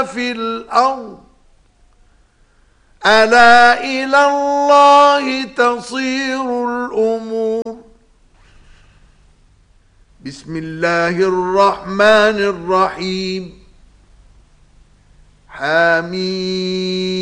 ما في الأرض ألا إلى الله تصير الأمور. بسم الله الرحمن الرحيم. حميم.